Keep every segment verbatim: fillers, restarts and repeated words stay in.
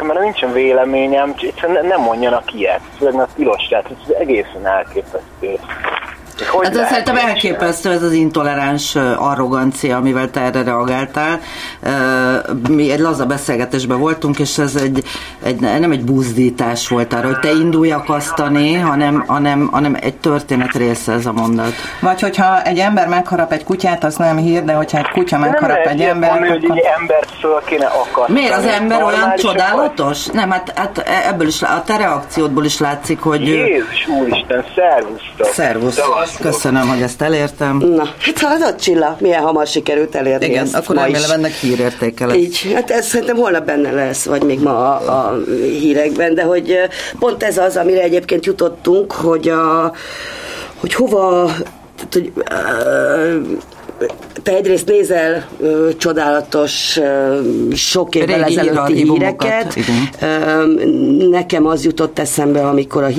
mert nincsen véleményem, egyszerűen nem mondjanak ilyet. Főleg a tilos, tehát ez egészen elképesztő. Hát ez szerintem elképesztő ez az intoleráns arrogancia, amivel te erre reagáltál. Mi egy laza beszélgetésben voltunk, és ez egy, egy, nem egy buzdítás volt arra, hogy te indulj akasztani, hanem, hanem, hanem egy történet része ez a mondat. Vagy hogyha egy ember megharap egy kutyát, az nem hír, de hogyha egy kutya megharap egy embert, akkor... hogy egy embert föl kéne akasztani. Miért? Az ember olyan csodálatos? Nem, hát, hát ebből is, a te reakciódból is látszik, hogy... Jézus úristen, szervusztok! Szervusz! Köszönöm, hogy ezt elértem. Na, hát hallod, Csilla, milyen hamar sikerült elérni. Igen, akkor remélem ennek hírértéke lesz. Így, hát ez szerintem holnap benne lesz, vagy még ma a, a hírekben, de hogy pont ez az, amire egyébként jutottunk, hogy a, hogy hova, tehát, hogy te egyrészt nézel ö, csodálatos, ö, sok évvel ezelőtti híreket. Ö, nekem az jutott eszembe, amikor a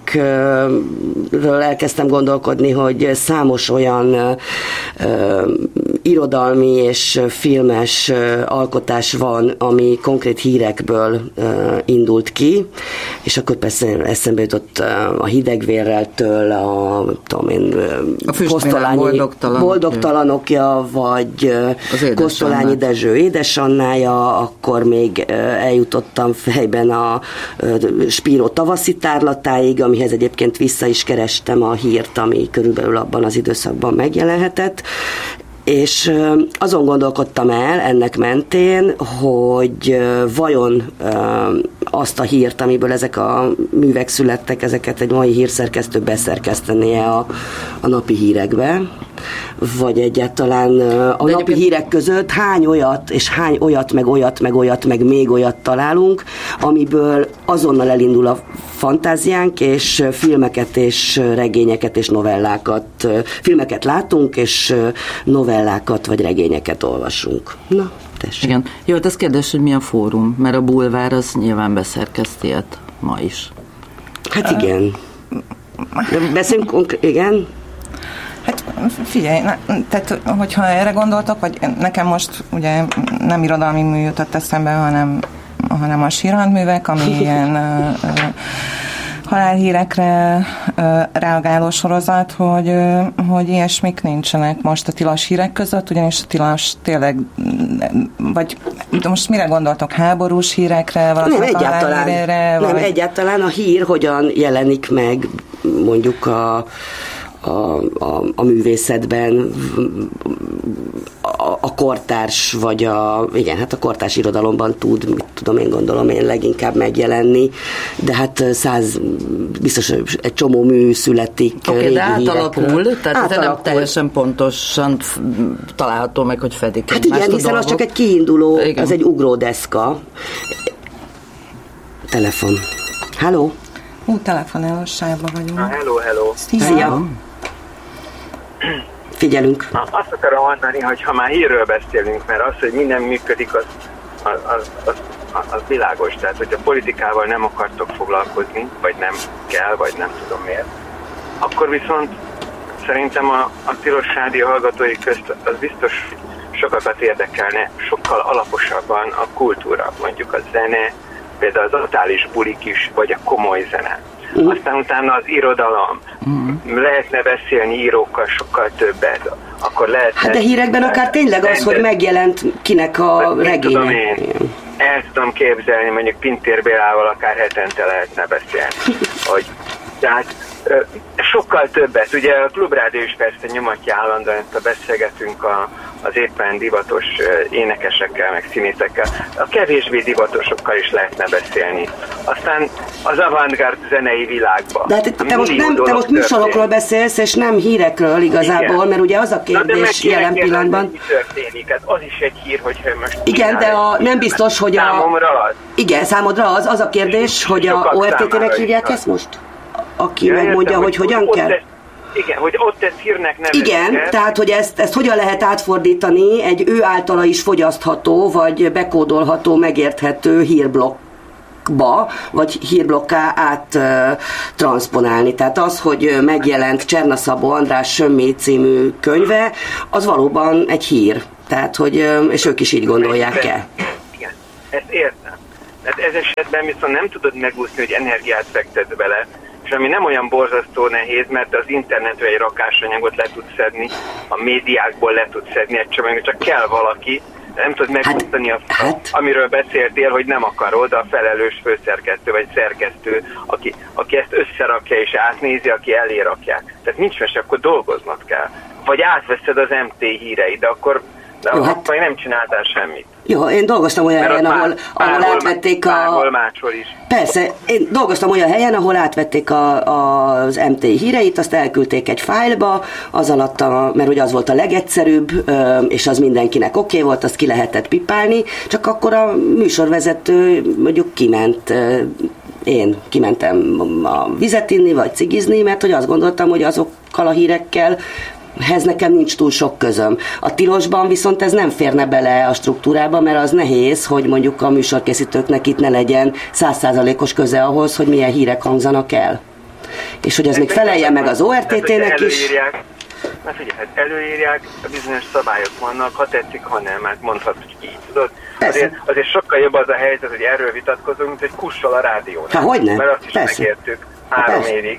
hírekről elkezdtem gondolkodni, hogy számos olyan ö, ö, irodalmi és filmes ö, alkotás van, ami konkrét hírekből ö, indult ki, és akkor persze eszembe jutott a Hidegvérreltől, a, tudom én, Kosztolányi boldogtalan. boldogtalanokja, vagy Kosztolányi Dezső édesannája, akkor még eljutottam fejben a Spiró tavaszi tárlatáig, amihez egyébként vissza is kerestem a hírt, ami körülbelül abban az időszakban megjelenhetett, és azon gondolkodtam el ennek mentén, hogy vajon azt a hírt, amiből ezek a művek születtek, ezeket egy mai hírszerkesztő beszerkesztené a, a napi hírekbe, vagy egyáltalán a napi egyébként... hírek között hány olyat, és hány olyat, meg olyat, meg olyat, meg még olyat találunk, amiből azonnal elindul a fantáziánk, és filmeket, és regényeket, és novellákat, filmeket látunk, és novellákat, vagy regényeket olvasunk. Na, tessék. Igen. Jó, hát ez kérdés, hogy mi a fórum, mert a bulvár az nyilván beszerkeszti ilyet ma is. Hát igen. Beszélünk konkrét, igen? Hát figyelj, ne, tehát hogyha erre gondoltok, vagy nekem most ugye nem irodalmi mű jutott eszembe, hanem, hanem a sírhandművek, ami ilyen uh, uh, halálhírekre uh, reagáló sorozat, hogy, uh, hogy ilyesmik nincsenek most a tilos hírek között, ugyanis a tilos tényleg, vagy most mire gondoltok, háborús hírekre, nem egyáltalán, hírére, nem vagy... egyáltalán a hír hogyan jelenik meg mondjuk a A, a, a művészetben, a, a kortárs, vagy a, igen, hát a kortárs irodalomban tud, mit tudom én, gondolom én leginkább megjelenni, de hát száz, biztos egy csomó mű születik. Oké, okay, de átalakul, tehát átalakul. nem teljesen pontosan található meg, hogy fedik. Hát igen, hiszen dolgok. Az csak egy kiinduló, igen. Az egy ugródeszka. Telefon. Halló? Hú, telefonálós sávban vagyunk. Na, hello, hello. Szia. Figyelünk. Na, azt akarom mondani, hogy ha már hírről beszélünk, mert az, hogy minden működik, az, az, az, az, az világos. Tehát, hogy a politikával nem akartok foglalkozni, vagy nem kell, vagy nem tudom miért, akkor viszont szerintem a, a tilos rádió hallgatói közt az biztos sokakat érdekelne, sokkal alaposabban a kultúra, mondjuk a zene, például az totális bulik is, vagy a komoly zene. Uh. Aztán utána az irodalom. Uh. Lehetne beszélni írókkal sokkal többet. Akkor lehetne... Hát de hírekben akár tényleg az, hogy megjelent kinek a regénye. El tudom képzelni, mondjuk Pintér Bélával akár hetente lehetne beszélni. Hogy, tehát sokkal többet. Ugye a Klubrádió is persze nyomatja állandóan, ezt a beszélgetünk a, az éppen divatos énekesekkel, meg színészekkel. A kevésbé divatosokkal is lehetne beszélni. Aztán az avantgárd zenei világban. De hát te most, nem, te most műsorokról beszélsz, és nem hírekről igazából, igen. Mert ugye az a kérdés jelen pillanatban... Mi történik? Hát az is egy hír, hogy most... Igen, de a, nem biztos, hogy a... Számomra az. Igen, számodra az, az a kérdés, hogy a o er té té-nek hívják ezt most? Aki ja, megmondja, értem, hogy, hogy hogyan kell? Ez, igen, hogy ott ezt hírnek nevezik. Igen, el. Tehát, hogy ezt, ezt hogyan lehet átfordítani egy ő általa is fogyasztható, vagy bekódolható, megérthető hírblokkba, vagy hírblokká át uh, transzponálni. Tehát az, hogy megjelent Csernaszabó András Sömmé című könyve, az valóban egy hír. Tehát, hogy, uh, és ők is így gondolják el. Igen, ezt értem. Hát ez esetben viszont nem tudod megúszni, hogy energiát fektetsz bele, és ami nem olyan borzasztó nehéz, mert az internetről egy rakásanyagot le tudsz szedni, a médiákból le tudsz szedni egy csomagot, csak kell valaki, nem tudod megúsztani, hát, a, hát. amiről beszéltél, hogy nem akarod, a felelős főszerkesztő vagy szerkesztő, aki, aki ezt összerakja és átnézi, aki elé rakják. Tehát nincs mese, akkor dolgoznod kell. Vagy átveszed az em té híreit, de akkor de Jó, hát... nem csináltál semmit. Jó, én dolgoztam olyan Mert helyen, ahol, ahol átvették a... is. Persze, én dolgoztam olyan helyen, ahol átvették a, a, az em té híreit, azt elküldték egy fájlba, az alatt, a, mert ugye az volt a legegyszerűbb, és az mindenkinek oké okay volt, azt ki lehetett pipálni, csak akkor a műsorvezető mondjuk kiment, én kimentem a vizet inni, vagy cigizni, mert hogy azt gondoltam, hogy azokkal a hírekkel hez nekem nincs túl sok közöm. A tilosban viszont ez nem férne bele a struktúrába, mert az nehéz, hogy mondjuk a műsorkészítőknek itt ne legyen száz százalékos köze ahhoz, hogy milyen hírek hangzanak el. És hogy ez még feleljen meg az o er té té-nek is. Na figyelj, hát előírják, a bizonyos szabályok vannak, ha tetszik, ha nem, hát mondhatod, hogy így tudod. Azért, azért sokkal jobb az a helyzet, hogy erről vitatkozunk, mint egy kussal a rádiónál. Há, hogyne? Mert azt is Persze. megértük három Persze. évig.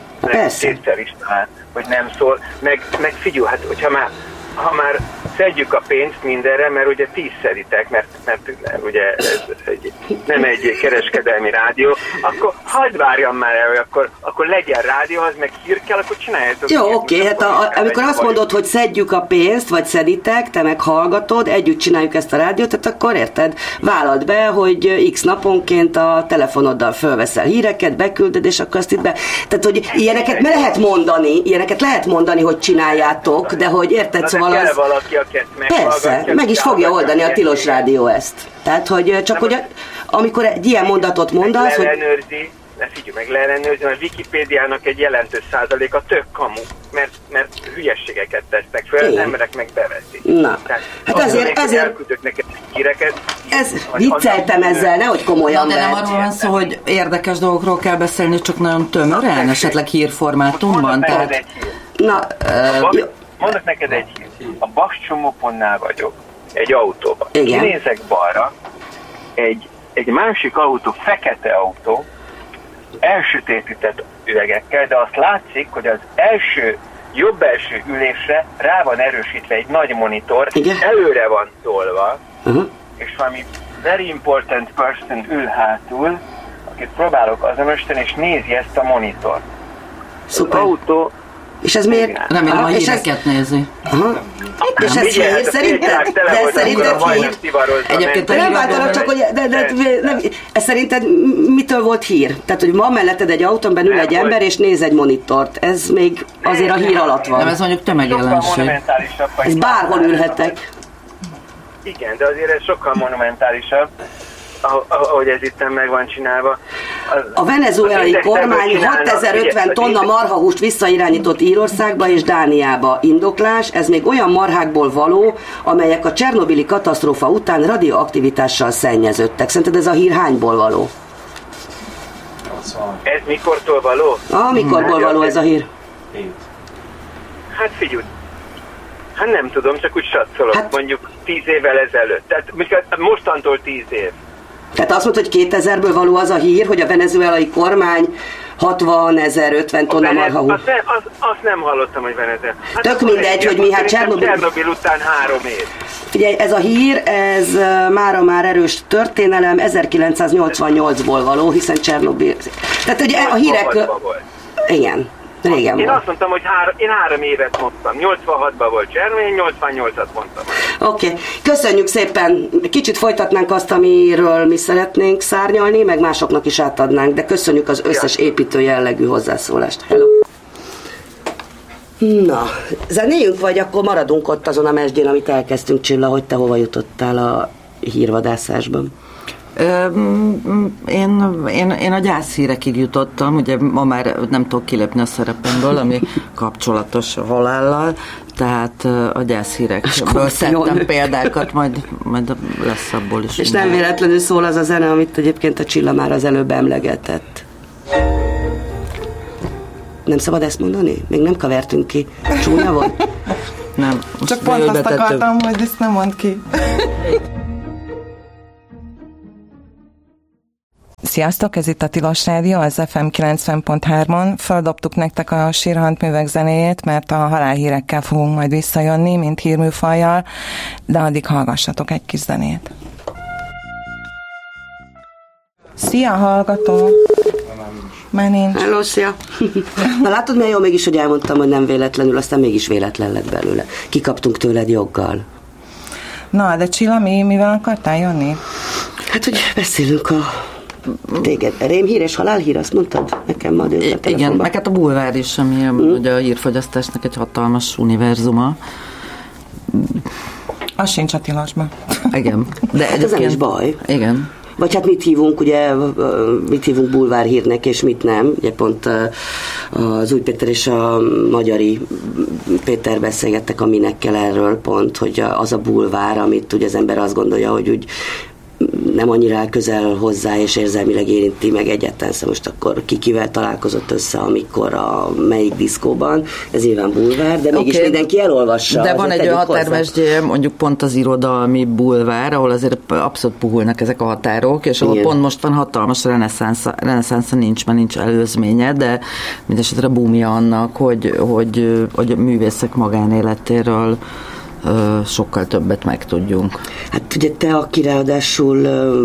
Kétszer is talán, hogy nem szól. Meg, meg figyelj, hát hogyha már, ha már szedjük a pénzt mindenre, mert ugye tízszeritek, mert, mert ugye ez egy, nem egy kereskedelmi rádió, akkor hagyd várjam már el, hogy akkor, akkor legyen rádió, az meg hír kell, akkor csináljátok. Jó, oké, okay, hát a, a, amikor azt mondod, hogy szedjük a pénzt, vagy szeditek, te meg hallgatod, együtt csináljuk ezt a rádiót, tehát akkor érted, vállald be, hogy x naponként a telefonoddal fölveszel híreket, bekülded, és akkor azt itt be... Tehát, hogy ilyeneket me lehet mondani, ilyeneket lehet mondani, hogy csináljátok, de hogy érted, szóval az... valaki, Persze, meg is fogja oldani a Tilos Rádió ezt. Tehát, hogy csak hogy amikor egy ilyen mondatot mondasz, hogy... Leellenőrzi, ne figyelj meg, leellenőrzi, a Wikipédiának egy jelentős százaléka tök kamu, mert, mert hülyességeket tesznek föl, az emberek meg beveszik. Na, Tehát, hát azért... ezért elküldök neked híreket. Ez, vicceltem ezzel, nehogy komolyan. Na, de nem arról van szó, hogy érdekes dolgokról kell beszélni, csak nagyon tömören, esetleg hírformátumban. Tehát... Na, uh, mondok neked egy hír. A Baks csomópontnál vagyok, egy autóban. Igen. Nézek balra, egy, egy másik autó, fekete autó, elsötétített üvegekkel, de azt látszik, hogy az első, jobb első ülésre rá van erősítve egy nagy monitor, Igen. előre van tolva, uh-huh. és valami very important person ül hátul, akit próbálok azonosítani, és nézi ezt a monitort. Szuper. Az autó És ez miért? Remélem, a híreket nézi. Aha. És ez miért? Szerinted? De szerinted hír? Egyébként nem váltanak csak, hogy de, de, nem, ez szerinted mitől volt hír? Tehát, hogy van melletted egy autóban ül egy ember, és néz egy monitort. Ez még azért a hír alatt van. Nem, ez mondjuk tömegjelenség. Ez bárhol ülhetek. Igen, de azért ez sokkal monumentálisabb, ahogy ez itt meg van csinálva. Az, a venezuelai kormány hatezer-ötven tonna marhahúst visszairányított Írországba és Dániába. Indoklás, ez még olyan marhákból való, amelyek a csernobili katasztrófa után radioaktivitással szennyeződtek. Szerinted ez a hír hányból való? Ez mikortól való? Ah, mikorból való ez a hír? Hát figyelj, hát nem tudom, csak úgy satszolok, hát, mondjuk tíz évvel ezelőtt. Tehát mostantól tíz év. Tehát azt mondta, hogy kétezerből való az a hír, hogy a venezuelai kormány hatvanezer, ötven tonna marhahús. Azt, azt, azt nem hallottam, hogy Venezuela. Hát tök mindegy, hogy mi hát Csernobil... Csernobil után három év. Figyelj, ez a hír, ez mára már erős történelem, ezerkilencszáznyolcvannyolcból való, hiszen Csernobil... Tehát ugye a hírek... Igen. Régen én volt. Azt mondtam, hogy három, én három évet mondtam. nyolcvanhatban volt Csernobil, én nyolcvannyolcat mondtam. Oké. Okay. Köszönjük szépen. Kicsit folytatnánk azt, amiről mi szeretnénk szárnyalni, meg másoknak is átadnánk, de köszönjük az összes építő jellegű hozzászólást. Hello. Na, zenéljünk, vagy akkor maradunk ott azon a mesdjén, amit elkezdtünk, Csilla, hogy te hova jutottál a hírvadászásban? Én, én, én a gyászhírekig jutottam, ugye ma már nem tudok kilépni a szerepemből, ami kapcsolatos halállal, tehát a gyászhírekből szedtem példákat, majd, majd lesz abból is. És nem véletlenül szól az a zene, amit egyébként a Csilla már az előbb emlegetett. Nem szabad ezt mondani? Még nem kavertünk ki. Csúnya volt? Nem. Csak pont azt akartam, hogy ezt nem mondd ki. Sziasztok, ez itt a Tilos Rádió, az ef em kilencven pont hármon. Földobtuk nektek a sírhangművek zenéjét, mert a halálhírekkel fogunk majd visszajönni, mint hírműfajjal, de addig hallgassatok egy kis zenét. Szia, hallgató! Már nincs. Hello, szia! Na látod, milyen jó mégis, hogy elmondtam, hogy nem véletlenül, aztán mégis véletlen lett belőle. Kikaptunk tőled joggal. Na, de Csilla, mi, mivel akartál jönni? Hát, hogy beszélünk a téged. Rémhír és halálhír, azt mondtad nekem ma délután a igen, meg hát a bulvár is, ami mm. ugye a hírfogyasztásnak egy hatalmas univerzuma. Az sincs a tilosban. Igen. De hát ez nem is baj. Igen. Vagy hát mit hívunk, ugye, mit hívunk bulvárhírnek, és mit nem. Ugye pont az Új Péter és a Magyari Péter beszélgettek a Minekkel erről pont, hogy az a bulvár, amit ugye az ember azt gondolja, hogy úgy nem annyira közel hozzá, és érzelmileg érinti meg egyáltalán, szóval most akkor ki kivel találkozott össze, amikor a melyik diszkóban, ez nyilván bulvár, de mégis okay. Mindenki elolvassa. De van egy olyan határmesdje, mondjuk pont az irodalmi bulvár, ahol azért abszolút puhulnak ezek a határok, és ahol igen. Pont most van hatalmas reneszánsz, reneszánsza nincs, mert nincs előzménye, de mindesetre búmja annak, hogy, hogy, hogy a művészek magánéletéről sokkal többet megtudjunk. Hát ugye te, aki ráadásul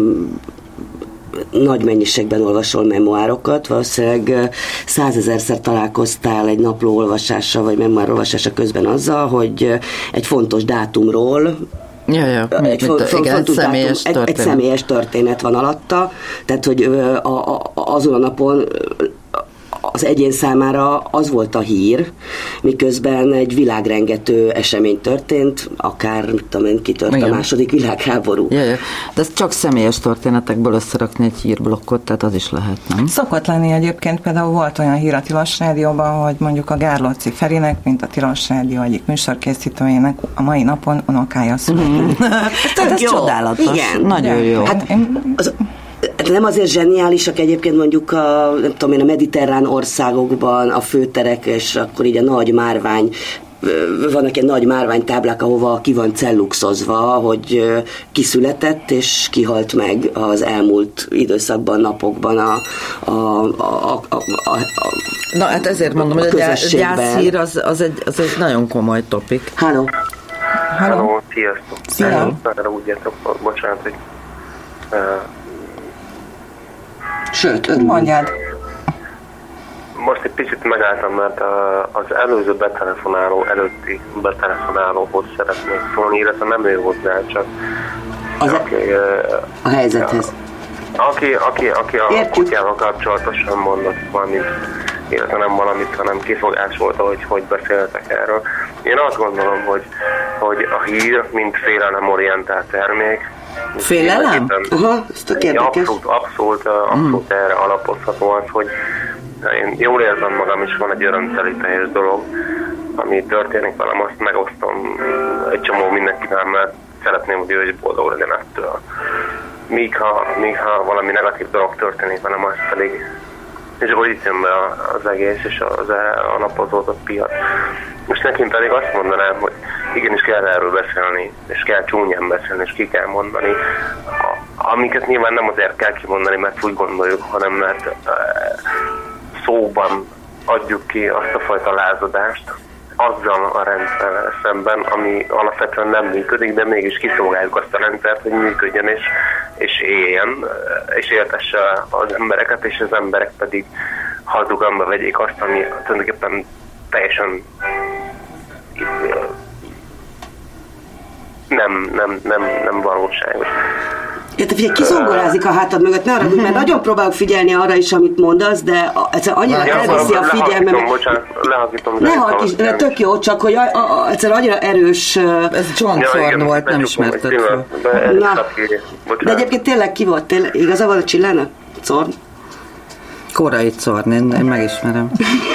nagy mennyiségben olvasol memoárokat, valószínűleg százezerszer találkoztál egy napló olvasása, vagy memoár olvasása közben azzal, hogy egy fontos dátumról Ja, ja, egy, mint, fo- igen, fontos személyes dátum, egy, egy személyes történet van alatta, tehát hogy a, a, azon a napon az egyén számára az volt a hír, miközben egy világrengető esemény történt, akár, mit tudom én, kitört igen. A második világháború. Ja, ja. De ez csak személyes történetekből összerakni egy hírblokkot, tehát az is lehet, nem? Szokott lenni egyébként, például volt olyan hír a Tilos Rádióban, hogy mondjuk a Gárlóci Ferinek, mint a Tilos Rádió egyik műsorkészítőjének a mai napon unokája született. Mm-hmm. hát ez jó. Csodálatos. Igen. Nagyon de, jó. Hát, az, nem azért zseniálisak egyébként mondjuk a, nem tudom én, a mediterrán országokban a főterek, és akkor így a nagy márvány, vannak ilyen nagy márványtáblák, ahova ki van celluxozva, hogy ki született és ki halt meg az elmúlt időszakban, napokban a, a, a, a, a, a Na hát ezért mondom, hogy a gyászhír az, az, egy, az egy nagyon komoly topik. Halló! Halló! Halló, sziasztok! Szia! Úgy értek, bocsánat, hogy uh, Sőt, ön mondjad. Most egy picit megálltam, mert az előző betelefonáló, előtti betelefonálóhoz szeretnék szólni, illetve nem ő hozzá, csak az aki, a, a helyzethez. Aki, aki, aki a Értjük. Kutyával kapcsolatosan mondott valamit, illetve nem valamit, hanem kifogás volt, hogy hogy beszéltek erről. Én azt gondolom, hogy, hogy a hír, mint félelemorientált termék, félelem? Aha, ez tök érdekes. Abszolút, abszolút, abszolút mm. erre alapozható az, hogy én jól érzem magam, és van egy örömteli teljes dolog, ami történik velem, azt megosztom egy csomó mindenkivel, mert szeretném, hogy ő is boldog legyen ettől. Míg ha, míg ha valami negatív dolog történik velem, az pedig, és akkor itt jön be az egész, és az alapozódott piac. Most nekem pedig azt mondanám, hogy igenis kell erről beszélni, és kell csúnyán beszélni, és ki kell mondani, amiket nyilván nem azért kell kimondani, mert úgy gondoljuk, hanem mert szóban adjuk ki azt a fajta lázadást azzal a rendszerrel szemben, ami alapvetően nem működik, de mégis kiszolgáljuk azt a rendszert, hogy működjön és, és éljen, és értesse az embereket, és az emberek pedig hazugamba vegyék azt, ami tulajdonképpen teljesen nem, nem, nem, nem valóságos. Érte, figyelj, kizongorázik a hátad mögött, ne arra, mert nagyon próbálok figyelni arra is, amit mondasz, de egyszer annyira ja, elviszi a figyelmem. Bocsánat, lehallgatom. Ne hallgass, de tök jó, csak hogy a, a, a, egyszer annyira erős... Ez John Thorne volt, nem ismerted fel. Na, de egyébként tényleg ki volt? Tényleg, igazából a Csillána? Thorne? Korai Thorne, én, én megismerem.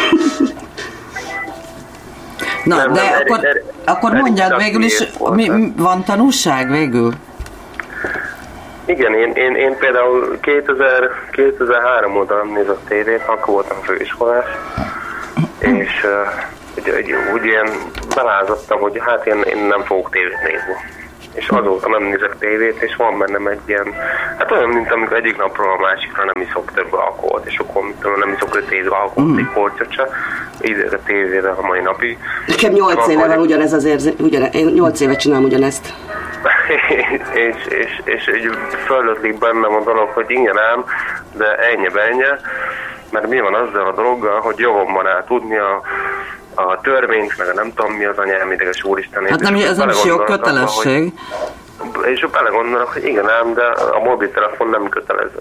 Na, nem, de nem, akkor, er, er, akkor mondjad végül is, mi, van tanúság végül? Igen, én, én, én például kétezer, kétezer-három óta nem nézek tévét, akkor voltam főiskolás, és uh, úgy, úgy ilyen belázottam, hogy hát én, én nem fogok tévét nézni. és azóta nem nézek tévét, és van bennem egy ilyen, hát olyan, mint amikor egyik napról a másikra nem iszok több alkoholt, és akkor nem iszok öt év alkoholt, mm. egy kortyot se, így a tévére a mai napig. Nekem nyolc éve van ugyanez az érzés, ugyanez, én nyolc éve csinálom ugyanezt. és, és, és így fölötlik bennem a dolog, hogy igen ám, de ennyi bennye, mert mi van azzal a dologgal, hogy jogomban áll tudni a, a törvényt, meg a nem tudom mi az anyám ideges úristenét. Hát nem, ez nem is jó kötelesség. Hogy, és belegondolok, hogy igen ám, de a mobiltelefon nem kötelező.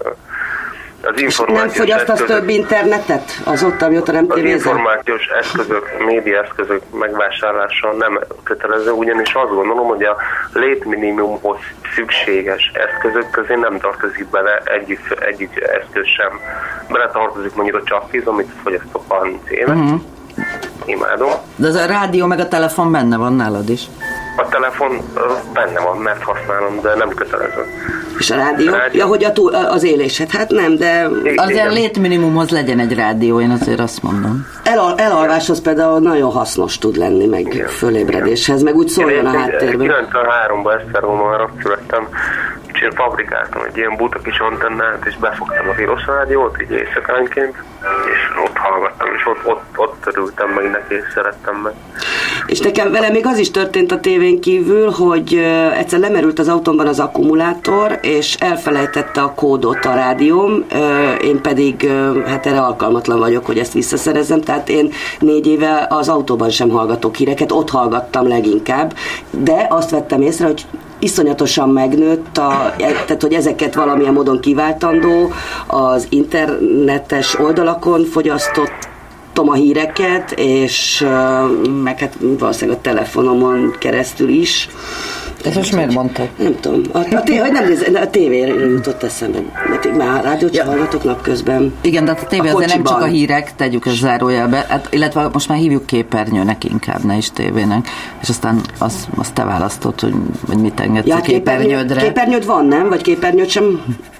És nem fogyasztasz több internetet azóta, mióta nem tévézel? Az információs eszközök, média eszközök megvásárlása nem kötelező, ugyanis azt gondolom, hogy a létminimumhoz szükséges eszközök közé nem tartozik bele egyik, egyik eszköz sem. Bele tartozik mondjuk a csapvíz, amit fogyasztok harminc éve. Uh-huh. Imádom. De az a rádió meg a telefon benne van nálad is? A telefon benne van, mert használom, de nem kötelező. És a rádió? A rádió? Ja, hogy a túl, az élésed, hát nem, de... Azért létminimumhoz legyen egy rádió, én azért azt mondom. Elal, elalváshoz például nagyon hasznos tud lenni, meg igen, fölébredéshez, meg úgy szóljon a háttérben. kilencvenháromban Esztergomban születtem, és én fabrikáltam egy ilyen buta kis antennát, és befogtam a piros rádiót, így éjszakánként, és ott hallgattam, és ott, ott, ott törültem meg neki, és szerettem meg. És nekem vele még az is történt a tévén kívül, hogy uh, egyszer lemerült az autómban az akkumulátor, és elfelejtette a kódot a rádióm, uh, én pedig uh, hát erre alkalmatlan vagyok, hogy ezt visszaszerezzem, tehát én négy éve az autóban sem hallgatok híreket, ott hallgattam leginkább, de azt vettem észre, hogy iszonyatosan megnőtt, a, tehát hogy ezeket valamilyen módon kiváltandó az internetes oldalakon fogyasztott a híreket, és meg hát valószínűleg a telefonomon keresztül is. Ez most miért mondtad? Nem tudom. A, a, té- hogy nem néz, a tévéről jutott eszembe. Már rádiót sem hallgatok napközben. Igen, de a tévé azért nem csak a hírek, tegyük ezt zárójelbe, hát, illetve most már hívjuk képernyőnek inkább, ne is tévének. És aztán azt, azt te választod, hogy, hogy mit engedsz ja, a képernyődre. Képernyőd van, nem? Vagy képernyőt sem...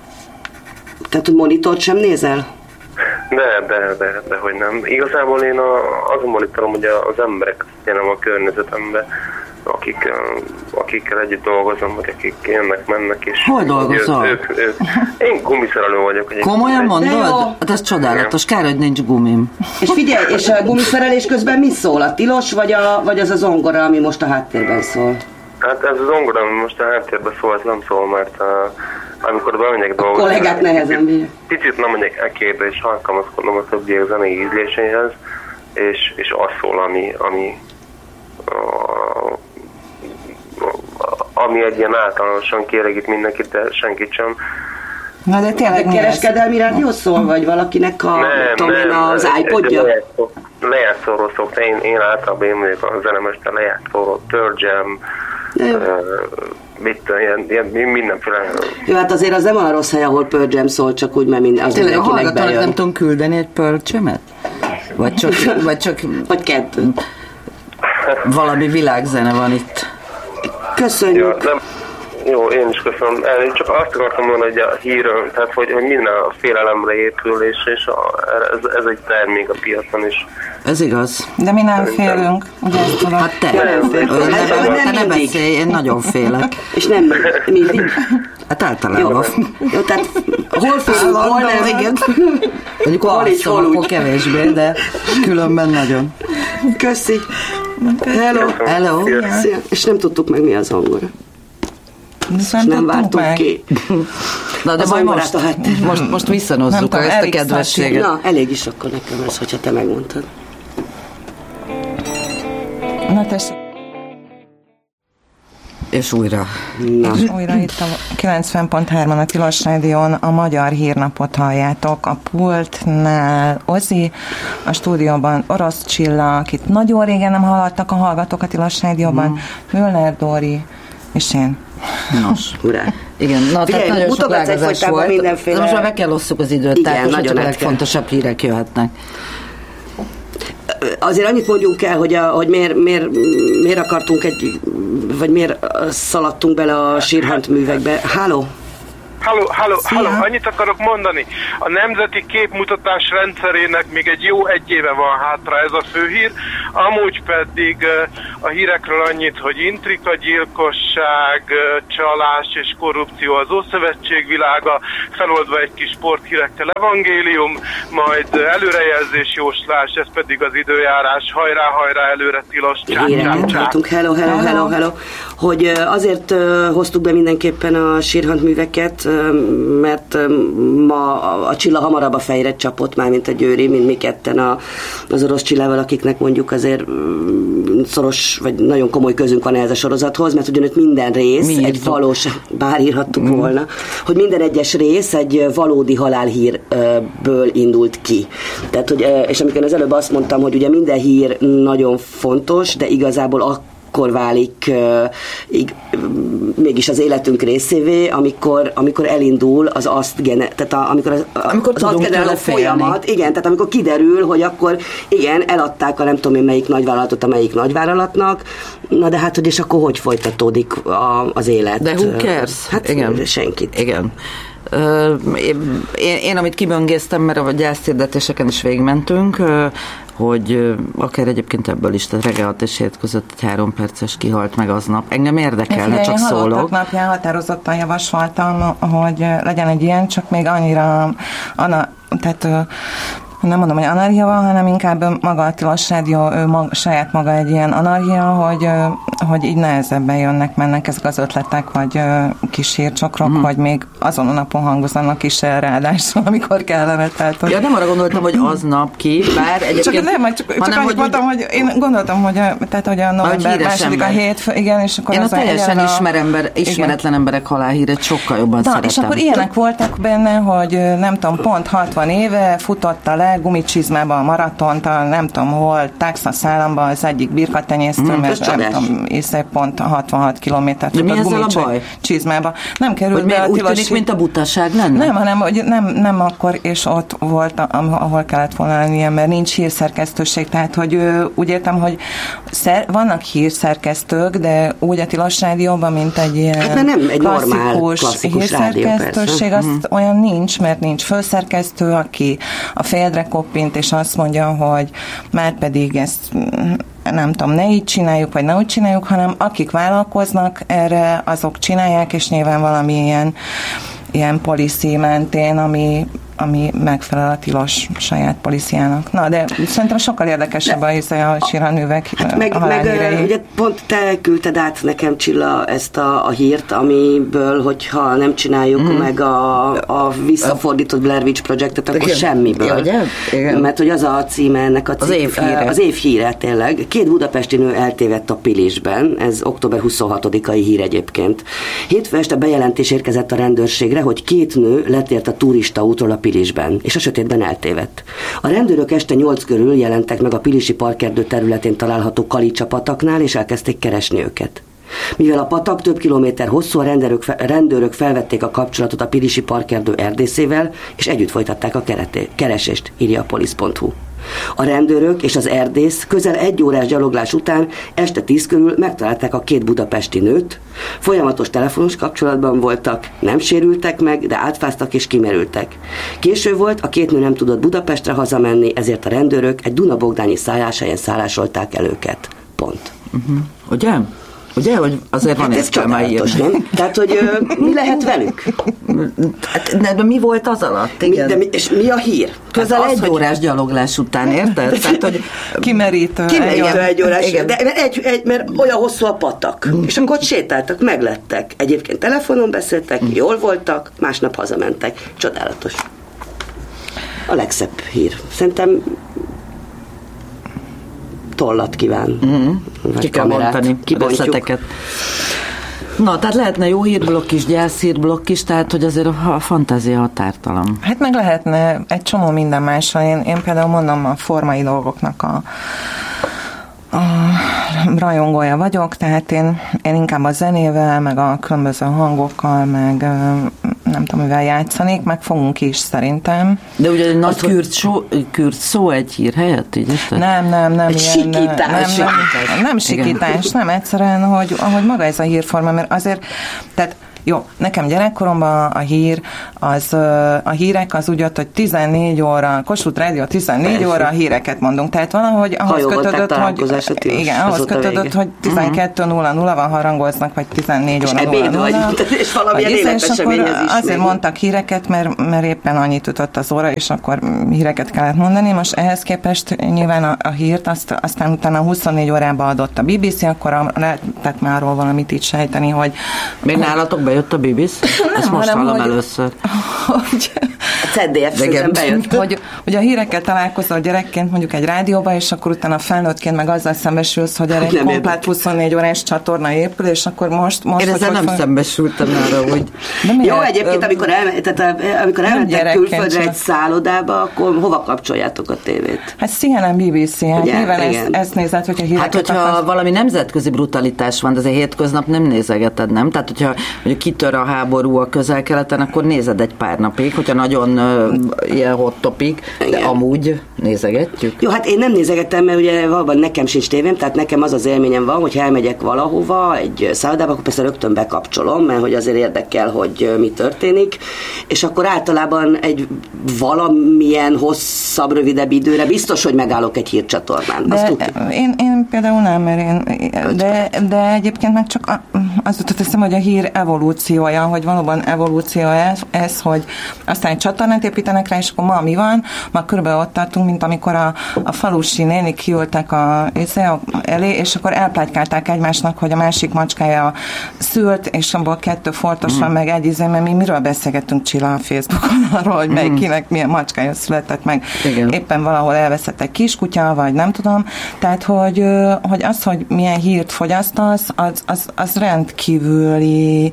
Tehát, hogy monitort sem nézel? De, de, de, de, hogy nem. Igazából én a, azon monitorom, hogy az emberek jelenem a környezetemben, akik, akikkel együtt dolgozom, vagy akik jönnek, mennek, és... Hol dolgozol? Ők, ők, ők. Én gumiszerelő vagyok. Komolyan mondod? Hát ez csodálatos, kár, hogy nincs gumim. És figyelj, és a gumiszerelés közben mi szól? A tilos, vagy, a, vagy az a zongora, ami most a háttérben szól? Hát ez az zongora, ami most a háttérben szól, ez nem szól, mert a, amikor bemegyek dolgozni... A kollégák nehezen bírják. Picit nem megyek ekérbe, és alkalmazkodom a többiek zenei ízléséhez, és, és az szól, ami, ami, a, ami egy ilyen általánosan kielégít mindenkit, de senkit sem. Na de tényleg de kereskedelmi rádió szól, vagy valakinek a, nem, tudom én, az iPodja? Lejátszóról szokta, én, én általában én vagyok a zenemester lejátszóról, Törgyem, mit ilyen, ilyen mindenféle... Jó, hát azért az nem a rossz hely, ahol Pearl Jam szól, csak úgy, mert mind, az tényleg, mindenkinek bejön. Nem tudom küldeni egy Pearl Jam-et? Vagy csak... vagy, csak vagy kettő. Valami világzene van itt. Köszönjük. Ja, nem, jó, én is köszönöm. Én csak azt akartam mondani, hogy a hírről, tehát hogy, hogy minden a félelemre épül, és, és a, ez, ez egy termék a piacon is. Ez igaz. De mi nem félünk. Ugye ezt tudod? Hát te, nem, nem, nem, nem, nem, te ne beszélj, én nagyon félek. És nem mindig. Hát általában. Jó, jó, tehát hol félünk, hol nem. Igen. Mondjuk alszom, akkor kevésbé, de különben nagyon. Köszi. Hello. Hello. Szia. És nem tudtuk meg, mi az zongora. És nem vártunk ki. Na, de majd most, most, most visszanozzuk ezt a kedvességet. Na, elég is akkor nekem ez, hogyha te megmondtad. Na, tessék. És újra. Na. És újra itt a kilencven pont három a Tilos Rádión a Magyar Hírnapot halljátok. A pultnál Ozi, a stúdióban Orosz Csilla, akit nagyon régen nem hallottak a hallgatók a Tilos Rádióban, mm. Müller Dóri, és én. Nos, urá. Igen, na, tehát nagyon sok lágazás volt. Mindenféle... Most már meg kell osszuk az időt, igen, tehát most csak a legfontosabb hírek jöhetnek. Azért annyit mondjunk el, hogy, a, hogy miért, miért, miért akartunk egy, vagy miért szaladtunk bele a sírhant művekbe. Háló? Halló, halló, halló, annyit akarok mondani. A nemzeti képmutatás rendszerének még egy jó egy éve van hátra, ez a főhír. Amúgy pedig a hírekről annyit, hogy intrika, gyilkosság, csalás és korrupció az Ószövetség világa, feloldva egy kis sporthírekkel evangélium, majd előrejelzés, jóslás, ez pedig az időjárás, hajrá, hajrá, előre tilos, csák, csák, csák. Hello, hello, hello, hello. Hogy azért hoztuk be mindenképpen a sírhantműveket, mert ma a Csilla hamarabb a fejre csapott már, mint a Győri, mint mi ketten a, az orosz Csillával, akiknek mondjuk azért szoros, vagy nagyon komoly közünk van ehhez a sorozathoz, mert ugyanúgy minden rész mi egy valós, bár írhattuk mm. volna, hogy minden egyes rész egy valódi halálhírből indult ki. Tehát, hogy, és amikor az előbb azt mondtam, hogy ugye minden hír nagyon fontos, de igazából a akkor válik uh, ig, mégis az életünk részévé, amikor, amikor elindul az azt gener, tehát a, amikor az, amikor az azt generáló folyamat, igen, tehát amikor kiderül, hogy akkor igen, eladták a nem tudom én melyik nagyvállalatot a melyik nagyvállalatnak, na de hát, hogy és akkor hogy folytatódik a, az élet? De who cares? Hát igen. Senkit. Igen. Uh, én, én, én, amit kiböngésztem, mert a gyászhirdetéseken is végigmentünk, uh, hogy akár egyébként ebből is, tehát reggel hat és hét között egy három perces kihalt meg aznap. Engem érdekelne, csak szólok. Én halottak napján határozottan javasoltam, hogy legyen egy ilyen, csak még annyira, ana, tehát nem mondom, hogy anarchia van, hanem inkább maga a Tilos Rádió, ő maga, saját maga egy ilyen anarchia, hogy, hogy így nehezebben jönnek, mennek ezek az ötletek, vagy kis hírcsokrok, mm. hogy még azon a napon hangozanak is el ráadásul, amikor kellene. Tehát, hogy... Ja, nem arra gondoltam, hogy aznap ki, bár egyébként... Csak nem, csak, csak annyit hogy mondtam, hogy én gondoltam, hogy a, tehát, hogy a november második a hétfő, igen, és akkor én az a teljesen a... ismer ember, ismeretlen igen. emberek halálhíret sokkal jobban Na, szeretem. És akkor ilyenek voltak benne, hogy nem tudom, pont hatvan éve futotta le gumicsizmába a maratont, a nem tudom hol, Texas államban az egyik birkatenyésztő, mm, mert nem tudom, észre pont hatvanhat kilométert futott gumicsizmába. Nem került hogy be a úgy tilos... tűnik, mint a butaság lenne? Nem, hanem hogy nem, nem akkor, és ott volt, ahol kellett volna lennie, mert nincs hírszerkesztőség, tehát hogy úgy értem, hogy szer, vannak hírszerkesztők, de úgy a Tilos Rádióban, mint egy ilyen hát nem egy klasszikus, klasszikus hírszerkesztőség, azt mm. olyan nincs, mert nincs főszerkesztő, aki a féldre koppint, és azt mondja, hogy már pedig ezt nem tudom, ne így csináljuk, vagy ne úgy csináljuk, hanem akik vállalkoznak erre, azok csinálják, és nyilván valami ilyen, ilyen policy mentén, ami ami megfelel a tilos saját policiának. Na, de szerintem sokkal érdekesebb a hisz a sírhantművek hát meg, meg ugye pont te küldted át nekem, Csilla, ezt a, a hírt, amiből, hogyha nem csináljuk mm. meg a, a visszafordított Blair Witch Projectet, akkor igen. semmiből. Igen. Igen. Mert hogy az a címe ennek a cím, az évhíre. Az évhíre tényleg. Két budapesti nő eltévedt a Pilisben, ez október huszonhatodikai hír egyébként. Hétfő este bejelentés érkezett a rendőrségre, hogy két nő letért a turista útról a Pilisben, és a sötétben eltévedt. A rendőrök este nyolc körül jelentek meg a pilisi parkerdő területén található Kalicsa pataknál, és elkezdték keresni őket. Mivel a patak több kilométer hosszú, a rendőrök, rendőrök felvették a kapcsolatot a pilisi parkerdő erdészével, és együtt folytatták a kereté, keresést, írja a polisz pont hu. A rendőrök és az erdész közel egy órás gyaloglás után este tíz körül megtalálták a két budapesti nőt, folyamatos telefonos kapcsolatban voltak, nem sérültek meg, de átfáztak és kimerültek. Késő volt, a két nő nem tudott Budapestre hazamenni, ezért a rendőrök egy Duna-Bogdányi szálláshelyen szállásolták el őket. Pont. Uh-huh. Ugye? Ugye, hogy azért hát van értelme írni. Nem? Tehát, hogy ö, mi lehet velük? Hát, de, de mi volt az alatt? Igen. Mi, de mi, és mi a hír? Közel hát egy az, órás hogy... gyaloglás után, érted? Tehát, hogy kimerítő. Kimerítő egy órás. Igen. De, mert, egy, egy, mert olyan hosszú a patak. Mm. És akkor ott sétáltak, meglettek. Egyébként telefonon beszéltek, mm. jól voltak, másnap hazamentek. Csodálatos. A legszebb hír. Szerintem tollat kíván. Mm. Ki kell bontani részleteket. Na, tehát lehetne jó hírblokk is, gyászhírblokk is, tehát hogy azért a fantázia határtalan. Hát meg lehetne egy csomó minden másra. Én, én például mondom, a formai dolgoknak a, a rajongója vagyok, tehát én, én inkább a zenével, meg a különböző hangokkal, meg nem tudom, mivel játszanék, meg fogunk is szerintem. De ugye egy nagy kürt, szó, kürt szó egy hír helyett, így érted? Nem, nem, nem. Egy ilyen, sikítás. Nem, nem, nem sikítás, nem egyszerűen, hogy, ahogy maga ez a hírforma, mert azért, tehát Jó, nekem gyerekkoromban a hír, az, a hírek az úgy jött, hogy tizennégy óra, Kossuth Rádió tizennégy Persze. óra a híreket mondunk. Tehát valahogy ahhoz kötődött, hogy, igen, ahhoz kötődött, hogy tizenkettő nulla nulla van harangoznak, vagy tizennégy óra nulla nulla. És valamilyen életeseményhez is. Azért mondtak híreket, mert, mert éppen annyit ütött az óra, és akkor híreket kellett mondani. Most ehhez képest nyilván a, a hírt, azt, aztán utána huszonnégy órában adott a bé bé cé, akkor lehetett már arról valamit így sejteni, hogy... Még nálatok bejött a bé bé cé? Ezt most hallom hogy, először. Hogy, a cé dé ef szerintem bejött. Hogy, hogy a hírekkel találkozol gyerekként mondjuk egy rádióba, és akkor utána felnőttként meg azzal szembesülsz, hogy egy komplett huszonnégy órás csatorna épül, és akkor most... most Én ezzel nem fel... szembesültem arra, hogy... Jó, egyébként, amikor, el, tehát, amikor elmentek külföldre egy szállodába, akkor hova kapcsoljátok a tévét? Hát cé en en, bé bé cé, hát nyilván ezt, ezt nézed, hogyha híreket... Hát, hogyha akarsz... valami nemzetközi brutalitás van, de ez egy hétköznap nem nézegeted, nem? Tehát, hogyha mondjuk kitör a háború a Közel-Keleten, akkor nézed egy pár napig, hogyha nagyon uh, ilyen hot topic, de igen. Amúgy nézegetjük. Jó, hát én nem nézegettem, mert ugye valóban nekem sincs tévém, tehát nekem az az élményem van, hogy elmegyek valahova, egy szállodába, akkor persze rögtön bekapcsolom, mert hogy azért érdekel, hogy mi történik, és akkor általában egy valamilyen hosszabb, rövidebb időre biztos, hogy megállok egy hírcsatornán. De én, én például nem, mert én, de, de egyébként meg csak az jutott eszem, hogy a hír evolúciója, hogy valóban evolúció ez, ez, hogy aztán egy csatornát építenek rá, és akkor ma mi van? Ma körülbelül ott tartunk, mint amikor a, a falusi nénik kiültek a, a, elé, és akkor elplátykálták egymásnak, hogy a másik macskája szült, és abból kettő foltos mm. van, meg egy izé, mert mi miről beszélgettünk Csilla a Facebookon arról, hogy melyik kinek milyen macskája született meg. Igen. Éppen valahol elveszett egy kiskutya, vagy nem tudom. Tehát, hogy, hogy az, hogy milyen hírt fogyasztasz, az, az, az rendkívüli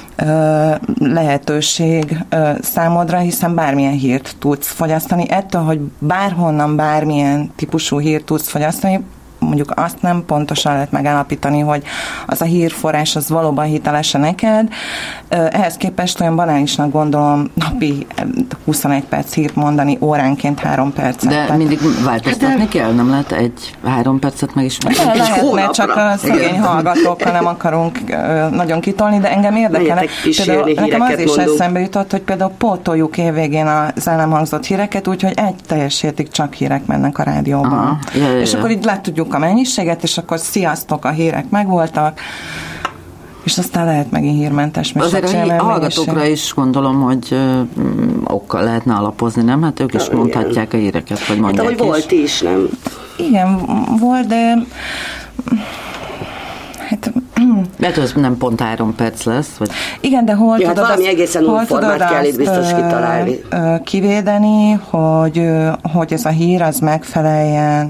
lehetőség számodra, hiszen bármilyen hírt tudsz fogyasztani. Ettől, hogy bárhonnan bármilyen típusú hírt tudsz fogyasztani, mondjuk azt nem pontosan lehet megállapítani, hogy az a hírforrás az valóban hiteles-e neked. Ehhez képest olyan banálisnak gondolom napi huszonegy perc hírt mondani, óránként három percet. De tehát... mindig változtatni hát, kell? Nem lehet egy három percet megismerni? Lehet, mert csak a szegény hallgatókkal nem akarunk nagyon kitolni, de engem érdekel. Például nekem az is mondunk. Eszembe jutott, hogy például pótoljuk évvégén az el nem hangzott híreket, úgyhogy egy teljes hétig csak hírek mennek a rádióban. Aha, ja, ja, és ja. Akkor így le tudjuk a mennyiséget, és akkor sziasztok, a hírek megvoltak, és aztán lehet megint hírmentes műsor. Azért a hallgatókra is gondolom, hogy ö, okkal lehetne alapozni, nem? Hát ők is mondhatják a híreket, vagy mondják hát, ahogy volt is, nem? Igen, volt, de hát lehet, hogy nem pont három perc lesz, vagy... Igen, de hol ja, tudod hát valami azt, egészen új formát kell itt biztos kitalálni. Kivédeni, hogy, hogy ez a hír az megfeleljen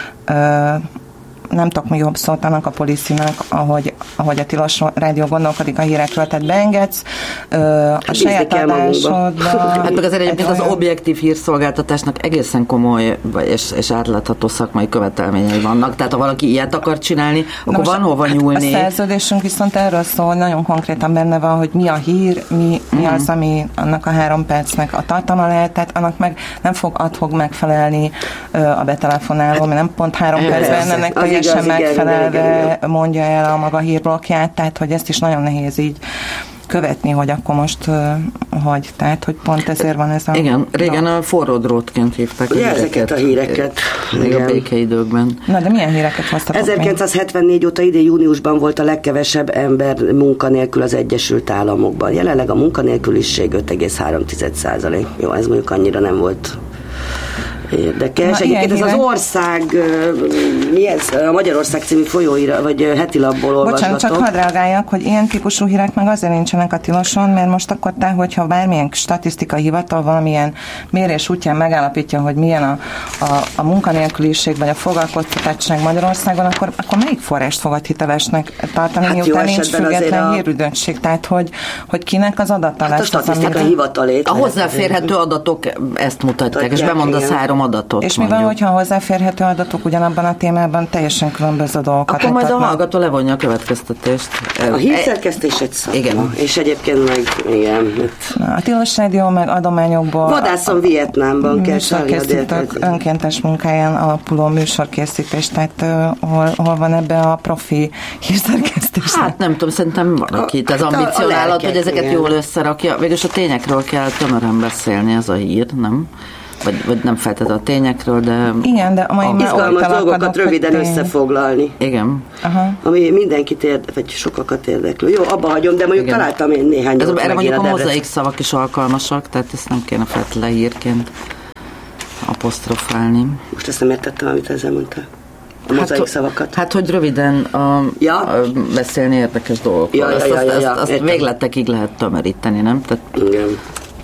nem tudok mi jobb szót annak a policynak, ahogy, ahogy a tilos rádió gondolkodik a hírekről, tehát beengedsz ö, a hát saját adásodba. Hát meg azért egyébként az objektív hírszolgáltatásnak egészen komoly és, és átlátható szakmai követelményei vannak, tehát ha valaki ilyet akar csinálni, akkor most van hova nyúlni. A szerződésünk viszont erről szól, hogy nagyon konkrétan benne van, hogy mi a hír, mi, mi mm. az, ami annak a három percnek a tartalma lehet, tehát annak meg nem fog adhok megfelelni ö, a betelefonáló, mert nem pont három percben ennek teljesen megfelelve igen, igen, igen. mondja el a maga hírblokkját, tehát hogy ezt is nagyon nehéz így követni, hogy akkor most hogy, tehát hogy pont ezért van ez a... Igen, régen a forró drótként hívták a híreket. Ezeket a híreket. Még a békeidőkben. Na, de milyen híreket hoztatok ezerkilencszázhetvennégy óta idén júniusban volt a legkevesebb ember munkanélkül az Egyesült Államokban. Jelenleg a munkanélküliség öt egész három százalék. Jó, ez mondjuk annyira nem volt érdekes. Na, egyébként ez az ország, mi ez? A Magyarország című folyóira, vagy heti labból olvasgatok. Bocsánat, csak hadd reagáljak, hogy ilyen típusú hírek meg azért nincsenek a tiloson, mert most akkor te, hogyha bármilyen statisztikai hivatal valamilyen mérés útján megállapítja, hogy milyen a, a, a munkanélküliség, vagy a foglalkoztatottság Magyarországon, akkor, akkor melyik forrást fogad hitelesnek tartani, hát miután nincs független a... hírügynökség? Tehát, hogy, hogy kinek az adata hát lesz? A statisztikai az, hivatalét. A hozzáférhető adatok ezt mutatják, és bemondasz három adatot. És mi van, hogyha hozzáférhető adatok ugyanabban a témában teljesen különböző dolgokat akkor majd a hallgató levonja a következtetést. A hírszerkesztés egy szakma. Igen. És egyébként meg igen. A tilos rádió meg adományokból... Vadászom Vietnámban kell készítők önkéntes önkéntes munkáján alapuló műsorkészítés, tehát uh, hol, hol van ebbe a profi hírszerkesztés? Hát nem tudom, szerintem van, akit az ambicionálat, hogy ezeket igen. jól összerakja. Végülis a tényekről kell tömören beszélni, ez a hír, nem? Vagy, vagy nem feltétlenül a tényekről, de... Igen, de a mai izgalmas dolgokat röviden tény... összefoglalni. Igen. Aha. Ami mindenkit érde, vagy sokakat érdeklő. Jó, abba hagyom, de mondjuk igen. találtam én néhány dolgot. Erre mondjuk a mozaik szavak is alkalmasak, tehát ezt nem kéne feltétlenül hírként apostrofálni. Most ezt nem értettem, amit ezzel mondtál. A mozaik hát, szavakat. Hát, hogy röviden a, ja. a beszélni érdekes dolgokról. Ja, ja, azt ja, ja, azt, ja, azt végletekig lehet tömöríteni, nem? Tehát... Igen.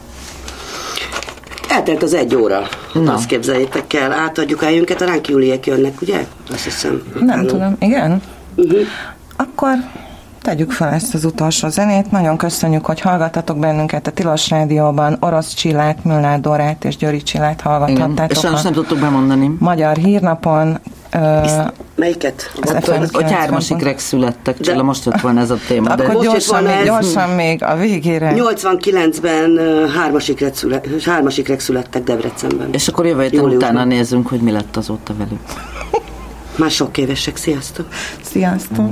Eltelt az egy óra. Na. Azt képzeljétek el, átadjuk eljünket, a ránk Júliek jönnek, ugye? Azt hiszem. Nem utána. Tudom, igen? Uh-huh. Akkor tegyük fel ezt az utolsó zenét. Nagyon köszönjük, hogy hallgattatok bennünket a Tilos Rádióban. Orosz Csillát, Molnár Dórát és Győri Csillát hallgathattátok. És sajnos nem tudtuk bemondani. Magyar Hírnapon. Uh, Melyiket? Hát, hogy, hogy hármasikrek születtek, Csilla, most jött volna ez a téma. Akkor de gyorsan, még, gyorsan még a végére. nyolcvankilencben hármasikrek, szület, hármasikrek születtek Debrecenben. És akkor jövő héten utána nézzünk, hogy mi lett azóta velük. Már sok évesek, sziasztok! Sziasztok!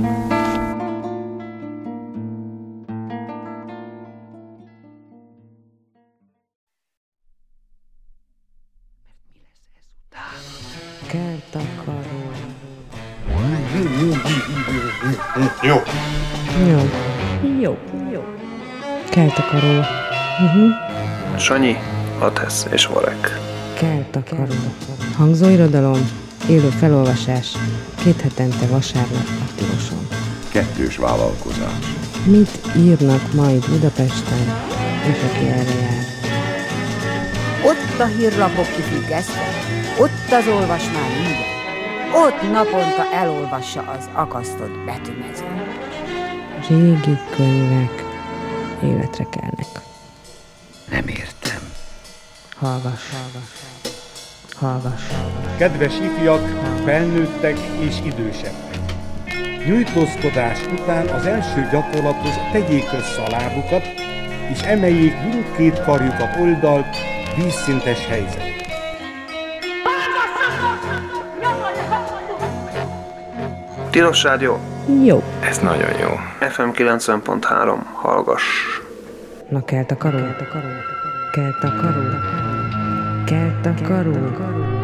Kertakaró. Jó. Jó. Jó. Jó. Kertakaró. Uh-huh. Sanyi, Atesz és Vorek. Kertakaró. Hangzóirodalom, élő felolvasás, két hetente vasárnap a Tiloson. Kettős vállalkozás. Mit írnak majd Budapesten, és aki erre jár? Ott a hírlapok kifüggesztve, ott az olvasmány minden. Ott naponta elolvassa az akasztott betűmezőt. Régi könyvek életre kelnek. Nem értem. Hallgass, hallgass, hallgass, hallgass. Kedves ifjak, felnőttek és idősebbek. Nyújtózkodás után az első gyakorlathoz tegyék össze a lábukat, és emeljék mindkét karjukat oldalt, vízszintes helyzet. Tilos Rádió? Jó. Ez nagyon jó. ef em kilencven pont három, hallgass. Na kelt a karó. Kelt a karó. Kelt a karó. Kelt a karó.